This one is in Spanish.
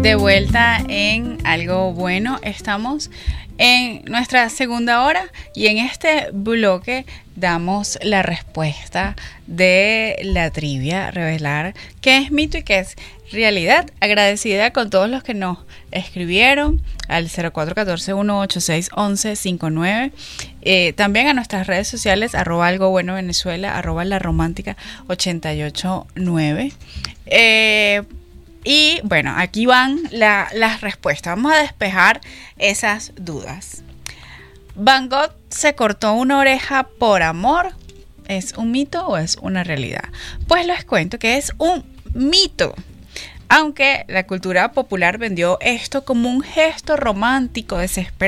De vuelta en Algo Bueno, estamos en nuestra segunda hora y en este bloque damos la respuesta de la trivia, revelar qué es mito y qué es realidad. Agradecida con todos los que nos escribieron al 0414-186-1159, también a nuestras redes sociales @algobuenovenezuela, @laromántica889. Y bueno, aquí van las respuestas. Vamos a despejar esas dudas. ¿Van Gogh se cortó una oreja por amor? ¿Es un mito o es una realidad? Pues les cuento que es un mito. Aunque la cultura popular vendió esto como un gesto romántico desesperado